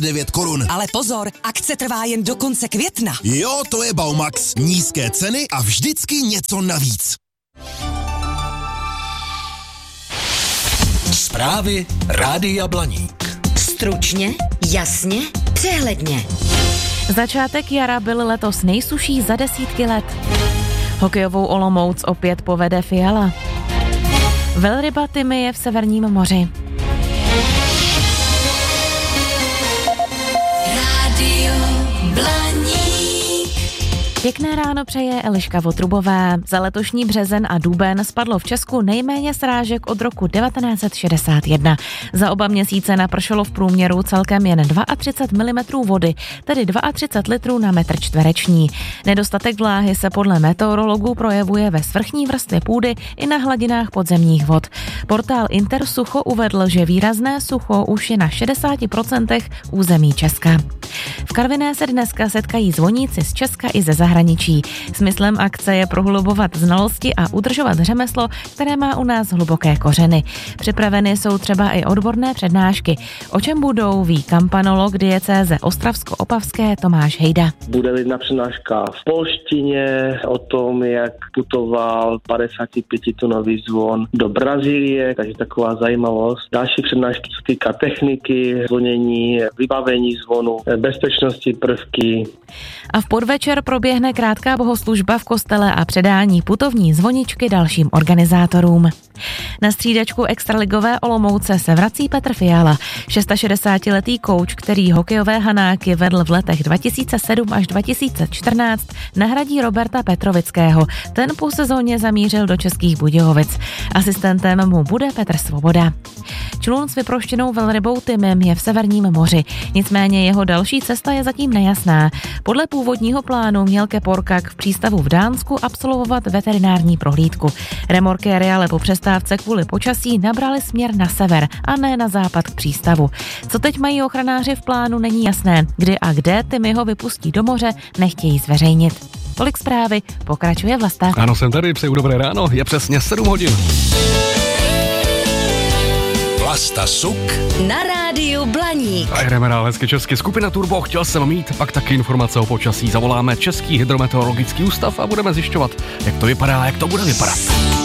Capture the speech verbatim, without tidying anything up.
devět korun. Ale pozor, akce trvá jen do konce května. Jo, to je Baumax. Nízké ceny a vždycky něco navíc. Zprávy Rádia Blaník. Stručně, jasně, přehledně. Začátek jara byl letos nejsušší za desítky let. Hokejovou Olomouc opět povede Fiala. Velryba Tymy je v Severním moři. Rádio Blaník. Pěkné ráno přeje Eliška Votrubová. Za letošní březen a duben spadlo v Česku nejméně srážek od roku devatenáct set šedesát jedna. Za oba měsíce napršelo v průměru celkem jen třicet dva milimetrů vody, tedy třicet dva litrů na metr čtvereční. Nedostatek vláhy se podle meteorologů projevuje ve svrchní vrstvě půdy i na hladinách podzemních vod. Portál Intersucho uvedl, že výrazné sucho už je na šedesát procent území Česka. V Karviné se dneska setkají zvoníci z Česka i ze zahraničí. Smyslem akce je prohlubovat znalosti a udržovat řemeslo, které má u nás hluboké kořeny. Připraveny jsou třeba i odborné přednášky. O čem budou, ví kampanolog diecéze Ostravsko-Opavské Tomáš Hejda. Bude jedna přednáška v polštině o tom, jak putoval padesátipětitunový zvon do Brazílie, takže taková zajímavost. Další přednášky se týká techniky, zvonění, vybavení zvonu, bezpečnosti prvky. A v podvečer proběhne krátká bohoslužba v kostele a předání putovní zvoničky dalším organizátorům. Na střídačku extraligové Olomouce se vrací Petr Fiala, šedesátišestiletý kouč, který hokejové Hanáky vedl v letech dva tisíce sedm až dva tisíce čtrnáct, nahradí Roberta Petrovického. Ten po sezóně zamířil do Českých Budějovic. Asistentem mu bude Petr Svoboda. Člun s vyproštěnou velrybou Tymem je v Severním moři, nicméně jeho další cesta je zatím nejasná. Podle původního plánu měl Keporkak v přístavu v Dánsku absolvovat veterinární prohlídku. Remorkéry ale po přestávce kvůli počasí nabrali směr na sever a ne na západ k přístavu. Co teď mají ochranáři v plánu, není jasné. Kdy a kde Tymy ho vypustí do moře, nechtějí zveřejnit. Tolik zprávy, pokračuje Vlasta. Ano, jsem tady, přeju dobré ráno, je přesně sedm hodin. Vlasta Suk Na rádiu Blaník. A jdeme dál hezky česky. Skupina Turbo chtěl jsem mít, pak taky informace o počasí. Zavoláme Český hydrometeorologický ústav a budeme zjišťovat, jak to vypadá a jak to bude vypadat.